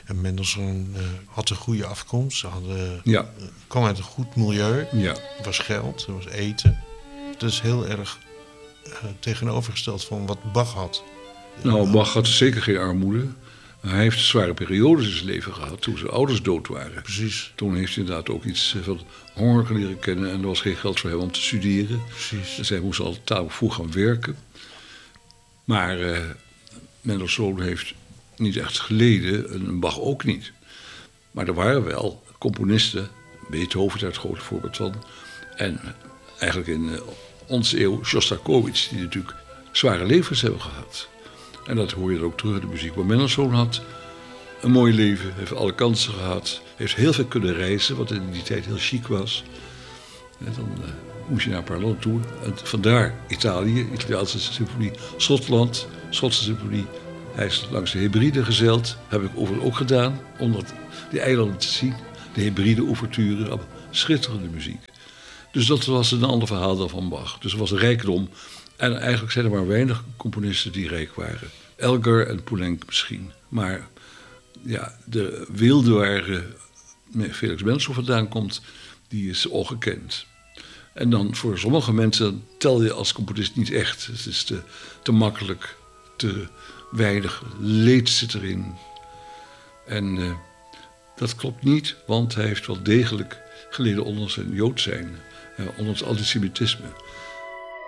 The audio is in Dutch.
En Mendelssohn had een goede afkomst. Ja. Kwam uit een goed milieu. Ja. Er was geld, er was eten. Dat is heel erg tegenovergesteld van wat Bach had. Nou, Bach had zeker geen armoede. Hij heeft zware periodes in zijn leven gehad toen zijn ouders dood waren. Precies. Toen heeft hij inderdaad ook iets van honger leren kennen. En er was geen geld voor hem om te studeren. Precies. Dus hij moest al tamelijk vroeg gaan werken. Maar Mendelssohn heeft niet echt geleden, en Bach ook niet. Maar er waren wel componisten, Beethoven daar het grote voorbeeld van. En eigenlijk in onze eeuw Shostakovich, die natuurlijk zware levens hebben gehad. En dat hoor je dan ook terug in de muziek. Maar Mendelssohn had een mooi leven, heeft alle kansen gehad. Heeft heel veel kunnen reizen, wat in die tijd heel chic was. En dan moest je naar een paar landen toe. En vandaar Italië, Italiaanse symfonie, Schotland, Schotse symfonie. Hij is langs de Hebriden gezeild, heb ik overigens ook gedaan, om die eilanden te zien. De Hebride ouverture, schitterende muziek. Dus dat was een ander verhaal dan van Bach. Dus het was een rijkdom. En eigenlijk zijn er maar weinig componisten die rijk waren. Elgar en Poulenc misschien. Maar ja, de wilde waar Felix Mendelssohn vandaan komt, die is ongekend. En dan voor sommige mensen tel je als componist niet echt. Het is te makkelijk, te weinig leed zit erin. En dat klopt niet, want hij heeft wel degelijk geleden onder zijn Jood zijn. Onder het antisemitisme.